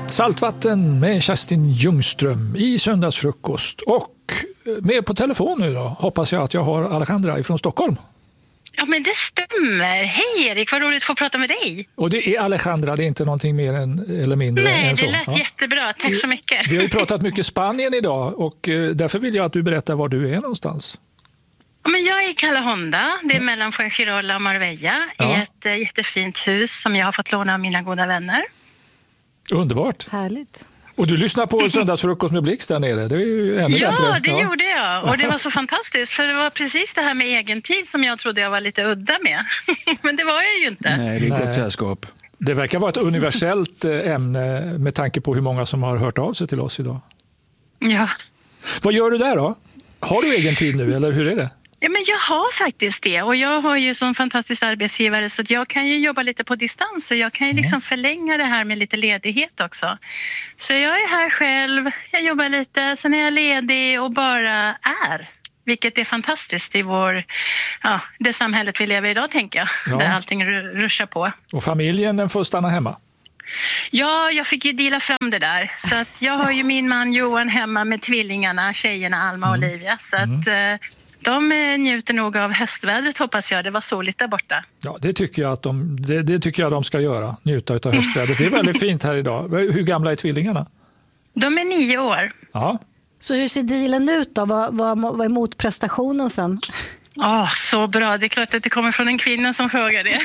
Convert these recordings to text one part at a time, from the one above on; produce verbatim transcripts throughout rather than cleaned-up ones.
Saltvatten med Kerstin Ljungström i söndagsfrukost. Och med på telefon nu då hoppas jag att jag har Alejandra ifrån Stockholm. Ja, men det stämmer. Hej Erik, vad roligt att få prata med dig. Och det är Alejandra, det är inte någonting mer än, eller mindre Nej, än så. Nej, det lät ja. jättebra. Tack så mycket. Vi har ju pratat mycket Spanien idag och därför vill jag att du berättar var du är någonstans. Ja, men jag är i Calahonda, det är ja. mellan Fuengirola och Marbella, ja. i ett äh, jättefint hus som jag har fått låna av mina goda vänner. Underbart. Härligt. Och du lyssnar på söndagsfrukost med Blixt där nere. Det är ju ännu ja, bättre. Det ja, det gjorde jag. Och det var så fantastiskt. För det var precis det här med egen tid som jag trodde jag var lite udda med. Men det var jag ju inte. Nej, det är gott sällskap. Det verkar vara ett universellt ämne med tanke på hur många som har hört av sig till oss idag. Ja. Vad gör du där då? Har du egen tid nu eller hur är det? Ja, men jag har faktiskt det och jag har ju sån fantastisk arbetsgivare så att jag kan ju jobba lite på distans och jag kan ju liksom mm. förlänga det här med lite ledighet också. Så jag är här själv, jag jobbar lite, sen är jag ledig och bara är. Vilket är fantastiskt i vår, ja, det samhället vi lever i idag tänker jag, ja. där allting ruschar på. Och familjen den får stanna hemma? Ja, jag fick ju dela fram det där. Så att jag har ju min man Johan hemma med tvillingarna, tjejerna Alma och mm. Olivia. Så att mm. de njuter nog av höstvädret hoppas jag. Det var soligt där borta. Ja, det tycker jag att de, det, det tycker jag de ska göra. Njuta av höstvädret. Det är väldigt fint här idag. Hur gamla är tvillingarna? De är nio år. Ja. Så hur ser dealen ut då? Vad, vad, vad är motprestationen sen? Ja, oh, så bra. Det är klart att det kommer från en kvinna som frågar det.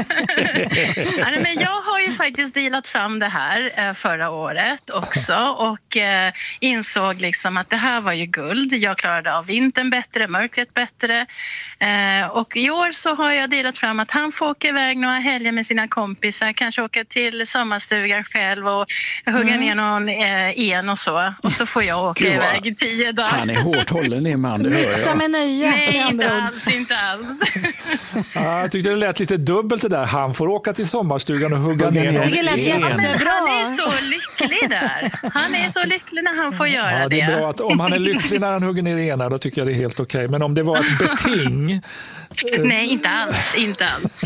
ja, men jag har ju faktiskt dealat fram det här eh, förra året också och eh, insåg liksom att det här var ju guld. Jag klarade av vintern bättre, mörkret bättre. Eh, och i år så har jag dealat fram att han får åka iväg några helger med sina kompisar. Kanske åka till sommarstugan själv och hugga mm. ner någon eh, en och så. Och så får jag åka Gud, iväg i tio dagar. Han är hårt hållen i man, det hör jag. Med nöje. Nej, inte alls, inte alls. Ja, jag tyckte det lät lite dubbelt det där. Han får åka till sommarstugan och hugga, hugga ner. Jag tycker det lät jättebra. Han är så lycklig där. Han är så lycklig när han får göra ja, det. Är bra att om han är lycklig när han hugger ner ena, då tycker jag det är helt okej. Men om det var ett beting... Nej, inte alls. Inte alls.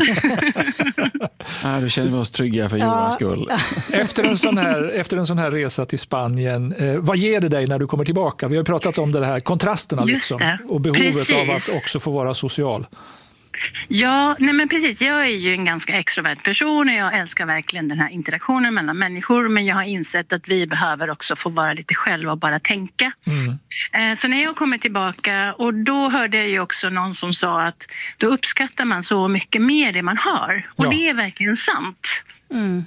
Ja, då känner vi oss trygga för Johans skull. Efter en sån här, efter en sån här resa till Spanien, eh, vad ger det dig när du kommer tillbaka? Vi har pratat om det här, kontrasterna liksom, och behovet precis. av att också få vara social. Ja, nej men precis. Jag är ju en ganska extrovert person och jag älskar verkligen den här interaktionen mellan människor. Men jag har insett att vi behöver också få vara lite själva och bara tänka. Mm. Så när jag kommer tillbaka och då hörde jag ju också någon som sa att då uppskattar man så mycket mer det man har. Och ja. det är verkligen sant. Mm.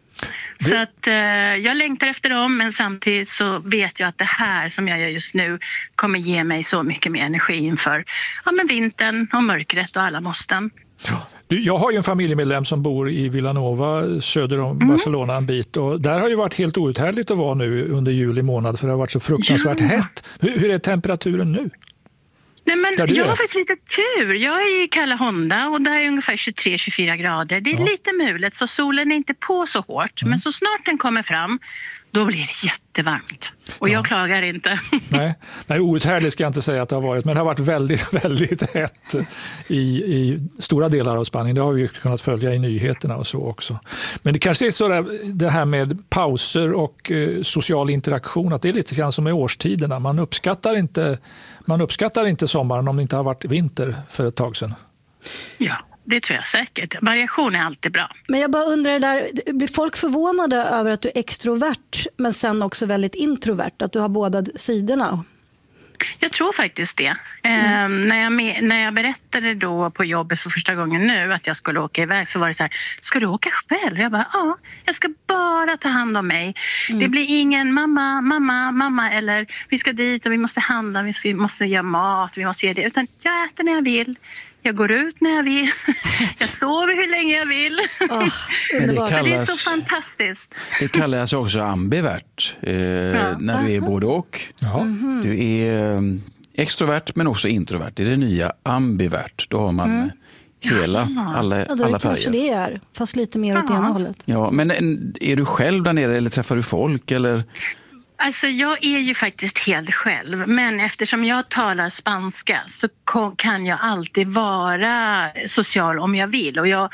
Så att eh, jag längtar efter dem men samtidigt så vet jag att det här som jag gör just nu kommer ge mig så mycket mer energi inför ja, men vintern och mörkret och alla måsten. Ja. Du, jag har ju en familjemedlem som bor i Vilanova söder om mm. Barcelona en bit och där har ju varit helt outhärdligt att vara nu under juli månad för det har varit så fruktansvärt ja. hett. Hur, hur är temperaturen nu? Nej, men jag har faktiskt lite tur. Jag är i Calahonda och där är ungefär tjugotre till tjugofyra grader. Det är ja. lite mulet så solen är inte på så hårt. Mm. Men så snart den kommer fram då blir det jättevarmt. Och ja. jag klagar inte. Nej, Nej outhärdligt ska jag inte säga att det har varit. Men det har varit väldigt, väldigt hett i, i stora delar av Spanien. Det har vi ju kunnat följa i nyheterna och så också. Men det kanske är så där, det här med pauser och eh, social interaktion. Att det är lite grann som med årstiderna. Man uppskattar inte, man uppskattar inte sommaren om det inte har varit vinter för ett tag sedan. Ja. Det tror jag säkert. Variation är alltid bra. Men jag bara undrar där, blir folk förvånade över att du är extrovert men sen också väldigt introvert? Att du har båda sidorna? Jag tror faktiskt det. Mm. Eh, när, jag med, när jag berättade då på jobbet för första gången nu att jag skulle åka iväg så var det så här, ska du åka själv? Jag bara, ja, jag ska bara ta hand om mig. Mm. Det blir ingen mamma, mamma, mamma eller vi ska dit och vi måste handla, vi ska, måste göra mat, vi måste göra det. Utan jag äter när jag vill. Jag går ut när jag vill. Jag sover hur länge jag vill. Oh, det, kallas, det är så fantastiskt. Det kallas också ambivert. Eh, ja. När du är både och. Mm-hmm. Du är extrovert men också introvert. Det är det nya ambivert. Då har man mm. hela, alla, ja, då alla färger. Kanske det är, fast lite mer åt ja. ena hållet. Ja, men är du själv där nere eller träffar du folk eller... Alltså jag är ju faktiskt helt själv, men eftersom jag talar spanska så kan jag alltid vara social om jag vill. Och jag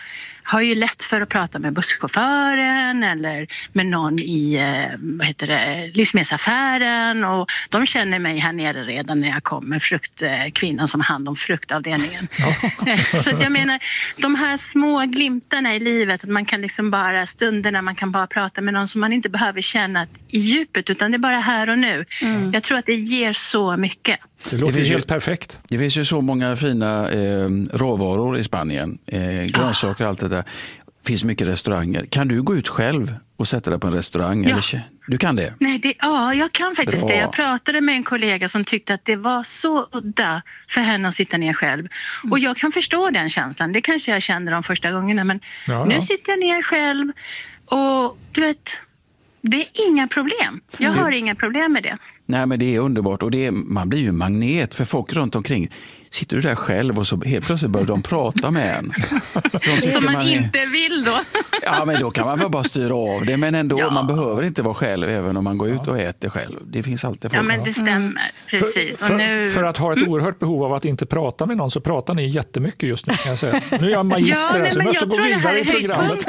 har ju lätt för att prata med busschauffören eller med någon i vad heter det, livsmedelsaffären, och de känner mig här nere redan när jag kommer, fruktkvinnan som har hand om fruktavdelningen. Ja. Så att jag menar, de här små glimtarna i livet, att man kan liksom bara stunderna man kan bara prata med någon som man inte behöver känna i djupet, utan det är bara här och nu. Mm. Jag tror att det ger så mycket. Det låter det helt ju, perfekt. Det finns ju så många fina eh, råvaror i Spanien. Eh, grönsaker och allt det där. Det finns mycket restauranger. Kan du gå ut själv och sätta dig på en restaurang? Ja. Eller? Du kan det? Nej, det, ja, jag kan faktiskt Bra. det. Jag pratade med en kollega som tyckte att det var så udda för henne att sitta ner själv. Mm. Och jag kan förstå den känslan. Det kanske jag kände de första gångerna. Men ja, nu ja. sitter jag ner själv och du vet, det är inga problem. Jag har inga problem med det. Nej, men det är underbart, och det är, man blir ju magnet för folk runt omkring. Sitter du där själv och så helt plötsligt börjar de prata med en. Som man, man är... inte vill då. Ja, men då kan man väl bara styra av det. Men ändå, ja. man behöver inte vara själv även om man går ut och äter själv. Det finns alltid folk. Ja, men det stämmer. Precis. För, för, och nu... för att ha ett oerhört behov av att inte prata med någon, så pratar ni jättemycket just nu, kan jag säga. Nu är jag magister, ja, nej, så jag måste gå vidare i programmet.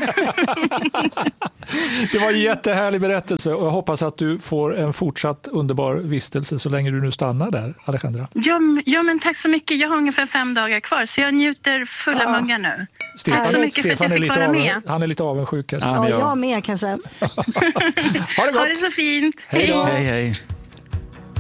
Det var en jättehärlig berättelse, och jag hoppas att du får en fortsatt underbar vistelse så länge du nu stannar där, Alejandra. Ja, ja, men tack så mycket. Jag har ungefär fem dagar kvar, så jag njuter fulla ja. muggar nu. Stefan, tack så mycket Stefan för att jag fick vara av, med. Han är lite avundsjuk. Ja, jag med kan jag säga. Ha det gott. Ha det så fint. Hej då. Hej, hej.